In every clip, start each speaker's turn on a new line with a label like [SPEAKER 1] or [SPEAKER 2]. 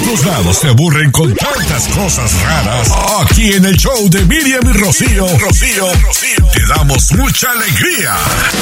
[SPEAKER 1] todos lados te aburren con tantas cosas raras. Aquí en el show de Miriam y Rocío, te damos mucha alegría.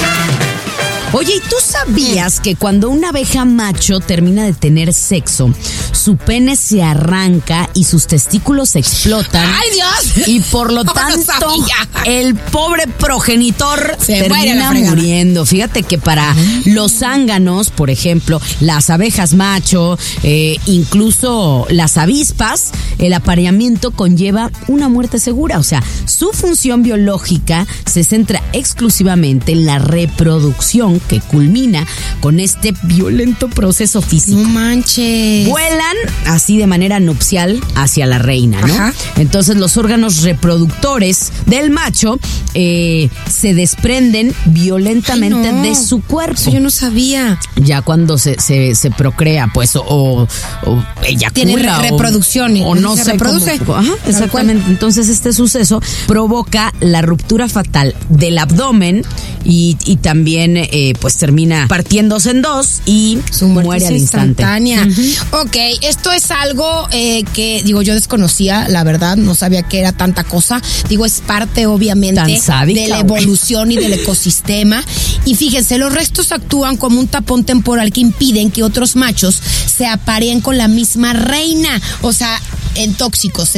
[SPEAKER 2] Oye, ¿y tú sabías que cuando una abeja macho termina de tener sexo, su pene se arranca y sus testículos explotan?
[SPEAKER 3] ¡Ay, Dios!
[SPEAKER 2] Y por lo tanto, el pobre progenitor termina muriendo. Fíjate que para los zánganos, por ejemplo, las abejas macho, incluso las avispas, el apareamiento conlleva una muerte segura. O sea, su función biológica se centra exclusivamente en la reproducción, que culmina con este violento proceso físico.
[SPEAKER 3] No manches.
[SPEAKER 2] Vuelan así de manera nupcial hacia la reina, ¿no?
[SPEAKER 3] Ajá.
[SPEAKER 2] Entonces los órganos reproductores del macho se desprenden violentamente de su cuerpo.
[SPEAKER 3] Eso yo no sabía.
[SPEAKER 2] Ya cuando se procrea, pues, o eyacula.
[SPEAKER 3] Tiene reproducción.
[SPEAKER 2] O no
[SPEAKER 3] se
[SPEAKER 2] sé
[SPEAKER 3] reproduce.
[SPEAKER 2] Cómo, ajá, exactamente. Entonces este suceso provoca la ruptura fatal del abdomen y también pues termina partiéndose en dos y
[SPEAKER 3] su muerte
[SPEAKER 2] muere
[SPEAKER 3] es
[SPEAKER 2] al instante.
[SPEAKER 3] Instantánea. Ok, esto es algo que, digo, yo desconocía, la verdad, no sabía que era tanta cosa. Digo, es parte, obviamente, de la evolución y del ecosistema. Y fíjense, los restos actúan como un tapón temporal que impiden que otros machos se apareen con la misma reina. O sea, en tóxicos,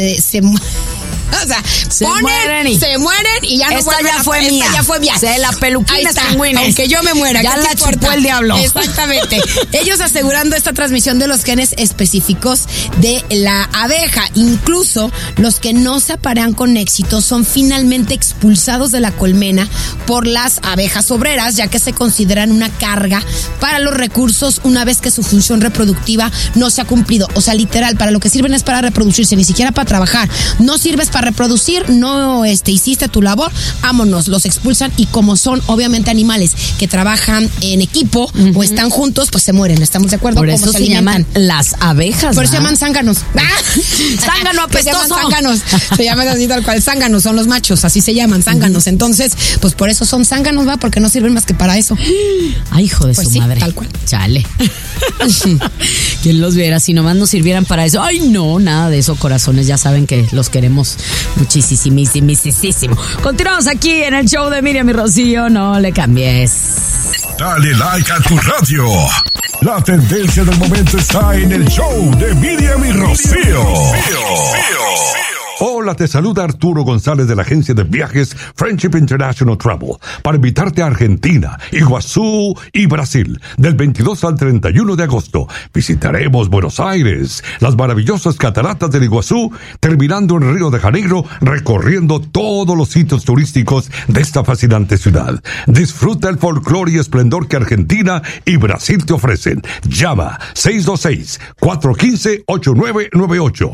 [SPEAKER 3] o sea, se mueren y ya no vuelven.
[SPEAKER 2] Esta ya fue mía. La peluquina sanguínea.
[SPEAKER 3] Aunque yo me muera.
[SPEAKER 2] Ya la chupó el diablo.
[SPEAKER 3] Exactamente. Ellos asegurando esta transmisión de los genes específicos de la abeja. Incluso los que no se aparean con éxito son finalmente expulsados de la colmena por las abejas obreras, ya que se consideran una carga para los recursos una vez que su función reproductiva no se ha cumplido. O sea, literal, para lo que sirven es para reproducirse, ni siquiera para trabajar. No sirves para reproducir, no hiciste tu labor, vámonos, los expulsan. Y como son obviamente animales que trabajan en equipo o están juntos, pues se mueren, ¿estamos de acuerdo?
[SPEAKER 2] Por eso se llaman las abejas.
[SPEAKER 3] Por eso se llaman zánganos.
[SPEAKER 2] Zángano apestoso.
[SPEAKER 3] Se llaman zánganos. Se llaman así tal cual. Zánganos son los machos, así se llaman, zánganos. Entonces, pues por eso son zánganos, ¿va? Porque no sirven más que para eso.
[SPEAKER 2] Ay, hijo de su madre.
[SPEAKER 3] Tal cual.
[SPEAKER 2] Chale. ¿Quién los viera? Si nomás nos sirvieran para eso. Ay, no, nada de eso, corazones. Ya saben que los queremos muchísimo. Continuamos aquí en el show de Miriam y Rocío. No le cambies.
[SPEAKER 1] Dale like a tu radio. La tendencia del momento está en el show de Miriam y Rocío. Hola, te saluda Arturo González de la agencia de viajes Friendship International Travel para invitarte a Argentina, Iguazú y Brasil del 22 al 31 de agosto. Visitaremos Buenos Aires, las maravillosas cataratas del Iguazú, terminando en Río de Janeiro, recorriendo todos los sitios turísticos de esta fascinante ciudad. Disfruta el folclore y esplendor que Argentina y Brasil te ofrecen. Llama 626-415-8998.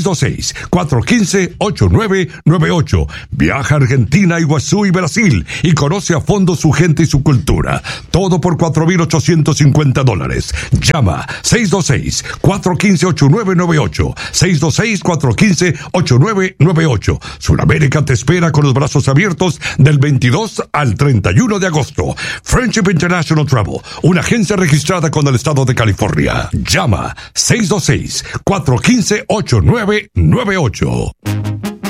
[SPEAKER 1] 626-415-8998. Viaja a Argentina, Iguazú y Brasil y conoce a fondo su gente y su cultura. Todo por $4,850. Llama 626-415-8998. 626-415-8998. Sudamérica te espera con los brazos abiertos del 22 al 31 de agosto. Friendship International Travel, una agencia registrada con el estado de California. Llama 626-415-8998.